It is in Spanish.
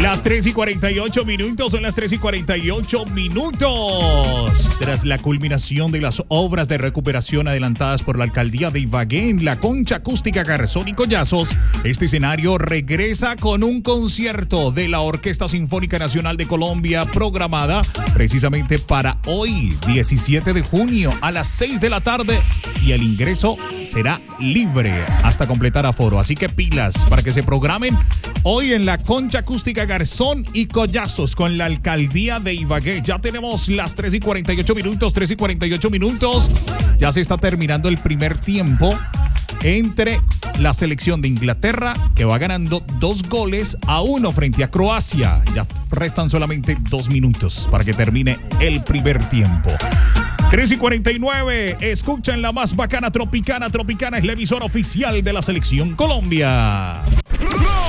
Las 3:48 minutos, son las 3:48 minutos. Tras la culminación de las obras de recuperación adelantadas por la alcaldía de Ibagué en la Concha Acústica Garzón y Collazos, este escenario regresa con un concierto de la Orquesta Sinfónica Nacional de Colombia programada precisamente para hoy, 17 de junio, a las 6 de la tarde, y el ingreso será libre hasta completar aforo. Así que pilas para que se programen hoy en la Concha Acústica Garzón y Collazos con la alcaldía de Ibagué. Ya tenemos las 3:48 minutos, 3:48 minutos. Ya se está terminando el primer tiempo entre la selección de Inglaterra, que va ganando 2-1 frente a Croacia. Ya restan solamente 2 minutos para que termine el primer tiempo. 3:49, escuchan la más bacana Tropicana. Tropicana es la emisora oficial de la Selección Colombia.